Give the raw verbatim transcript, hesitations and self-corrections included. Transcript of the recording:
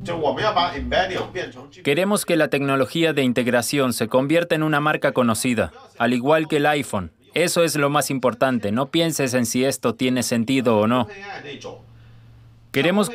Queremos que la tecnología de integración se convierta en una marca conocida, al igual que el iPhone. Eso es lo más importante. No pienses en si esto tiene sentido o no. Queremos